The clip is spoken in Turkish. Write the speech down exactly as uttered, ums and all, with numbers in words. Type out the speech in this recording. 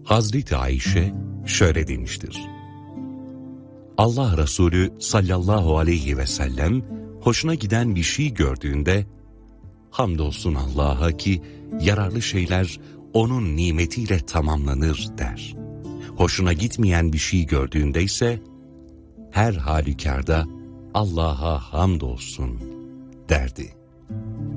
Hazreti Ayşe şöyle demiştir: Allah Resulü sallallahu aleyhi ve sellem hoşuna giden bir şey gördüğünde, hamdolsun Allah'a ki yararlı şeyler onun nimetiyle tamamlanır der. Hoşuna gitmeyen bir şey gördüğünde ise, her halükarda Allah'a hamdolsun derdi.